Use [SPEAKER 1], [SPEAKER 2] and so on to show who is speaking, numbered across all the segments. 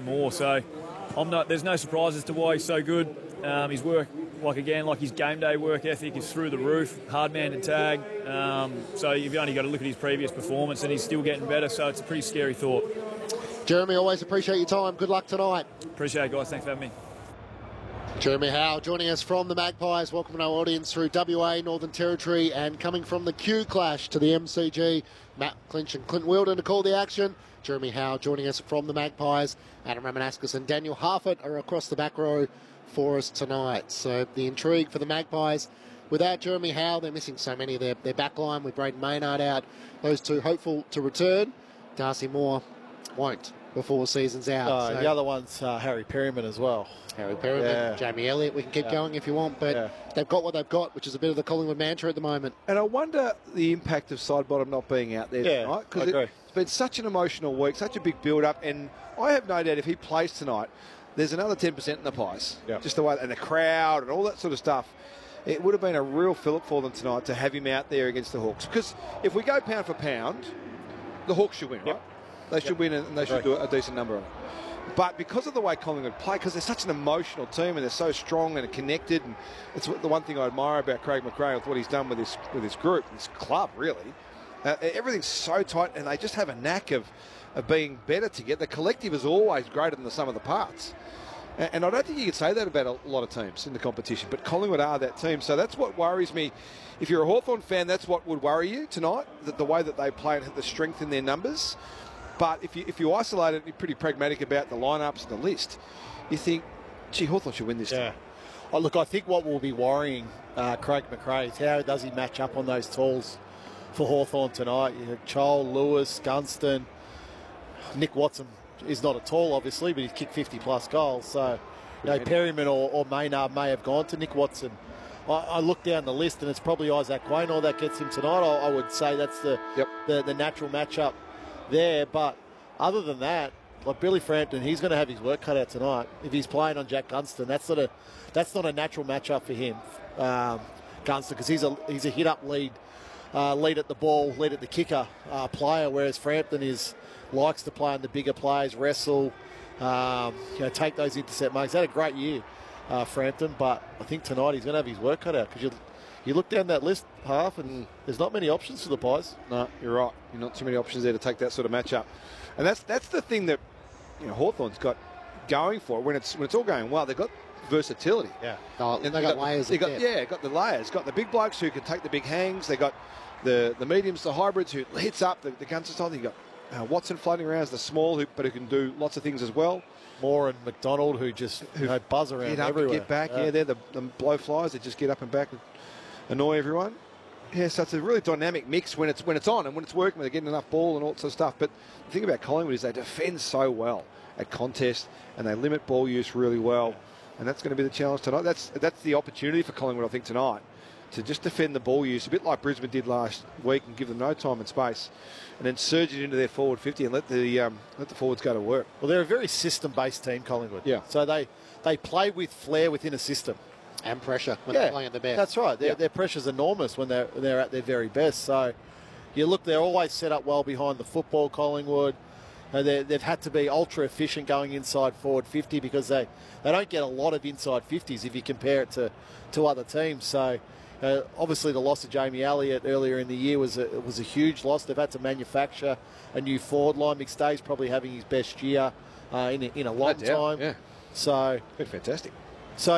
[SPEAKER 1] more. So there's no surprise as to why he's so good. His work, like his game day work ethic is through the roof. Hard man to tag. So you've only got to look at his previous performance, and he's still getting better. So it's a pretty scary thought.
[SPEAKER 2] Jeremy, always appreciate your time. Good luck tonight.
[SPEAKER 1] Appreciate it, guys. Thanks for having me.
[SPEAKER 2] Jeremy Howe joining us from the Magpies. Welcome our audience through WA, Northern Territory, and coming from the Q Clash to the MCG, Matt Clinch and Clint Wheeldon to call the action. Jeremy Howe joining us from the Magpies. Adam Ramanauskas and Daniel Harford are across the back row for us tonight. So the intrigue for the Magpies. Without Jeremy Howe, they're missing so many of their back line with Braden Maynard out. Those two hopeful to return. Darcy Moore won't before the season's out.
[SPEAKER 3] The other one's Harry Perryman as well.
[SPEAKER 2] Harry Perryman, Jamie Elliott. We can keep going if you want, but they've got what they've got, which is a bit of the Collingwood mantra at the moment.
[SPEAKER 4] And I wonder the impact of Sidebottom not being out there tonight, because it's been such an emotional week, such a big build-up, and I have no doubt if he plays tonight, there's another 10% in the Pies. Just the way, and the crowd and all that sort of stuff. It would have been a real fillip for them tonight to have him out there against the Hawks, because if we go pound for pound, the Hawks should win, right? They should win, and they should do a decent number on it. But because of the way Collingwood play, because they're such an emotional team and they're so strong and connected, and it's the one thing I admire about Craig McRae with what he's done with his group, this club, really. Everything's so tight, and they just have a knack of being better together. The collective is always greater than the sum of the parts. And I don't think you can say that about a lot of teams in the competition, but Collingwood are that team. So that's what worries me. If you're a Hawthorn fan, that's what would worry you tonight, the way that they play and have the strength in their numbers. But if you isolate it, you're pretty pragmatic about the lineups and the list. You think, gee, Hawthorn should win this game.
[SPEAKER 3] Oh, look, I think what will be worrying Craig McRae is how does he match up on those tools for Hawthorn tonight. You have Chol, Lewis, Gunston, Nick Watson is not a tall, obviously, but he's kicked 50-plus goals. So, Perryman or Maynard may have gone to Nick Watson. I look down the list, and it's probably Isaac Wainor that gets him tonight. I would say that's the natural matchup there. But other than that, like Billy Frampton, he's going to have his work cut out tonight. If he's playing on Jack Gunston, that's not a natural matchup for him, Gunston, because he's a hit-up lead at the ball, lead at the kicker player, whereas Frampton likes to play on the bigger players, wrestle, take those intercept marks. He's had a great year, Frampton, but I think tonight he's going to have his work cut out, because you look down that list, Half, and there's not many options for the Pies.
[SPEAKER 4] No, you're right. You're not too many options there to take that sort of matchup. And that's the thing that Hawthorn's got going for it. When it's all going well, they've got versatility.
[SPEAKER 2] Yeah. And they got layers.
[SPEAKER 4] Got the layers. Got the big blokes who can take the big hangs. They got the mediums, the hybrids who hits up the guns and stuff. You've got Watson floating around as the small, but who can do lots of things as well.
[SPEAKER 3] Moore and McDonald who buzz around
[SPEAKER 4] get up
[SPEAKER 3] everywhere.
[SPEAKER 4] And get back. They're the blow flies that just get up and back and annoy everyone. Yeah, so it's a really dynamic mix when it's on and when it's working, when they're getting enough ball and all that sort of stuff. But the thing about Collingwood is they defend so well at contest and they limit ball use really well. And that's going to be the challenge tonight. That's the opportunity for Collingwood, I think, tonight, to just defend the ball use, a bit like Brisbane did last week, and give them no time and space, and then surge it into their forward 50 and let the forwards go to work.
[SPEAKER 3] Well, they're a very system-based team, Collingwood.
[SPEAKER 4] Yeah.
[SPEAKER 3] So they play with flair within a system.
[SPEAKER 2] And pressure when they're playing at their best.
[SPEAKER 3] That's right. Their pressure's enormous when they're at their very best. So you look, they're always set up well behind the football, Collingwood. They've had to be ultra efficient going inside forward 50 because they don't get a lot of inside 50s if you compare it to other teams. So obviously the loss of Jamie Elliott earlier in the year was a huge loss. They've had to manufacture a new forward line. McStay's probably having his best year in a long time. Yeah. So
[SPEAKER 4] been fantastic.
[SPEAKER 3] So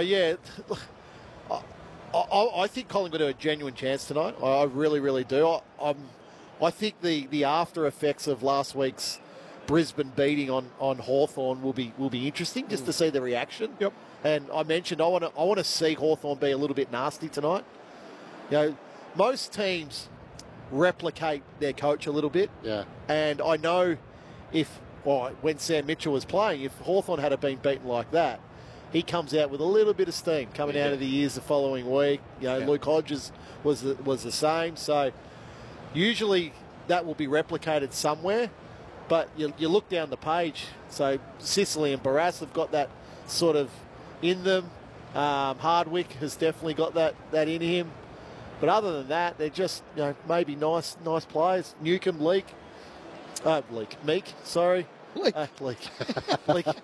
[SPEAKER 3] I think Collingwood have a genuine chance tonight. I really, really do. I think the after effects of last week's Brisbane beating on Hawthorn will be interesting just to see the reaction.
[SPEAKER 4] Yep.
[SPEAKER 3] And I mentioned I want to see Hawthorn be a little bit nasty tonight. Most teams replicate their coach a little bit.
[SPEAKER 2] Yeah.
[SPEAKER 3] And I know when Sam Mitchell was playing, if Hawthorn had been beaten like that, he comes out with a little bit of steam coming out of the ears the following week. Luke Hodges was the same. So usually that will be replicated somewhere. But you look down the page. So Sicily and Barrass have got that sort of in them. Hardwick has definitely got that in him. But other than that, they're just maybe nice players. Newcombe, Meek. Leak.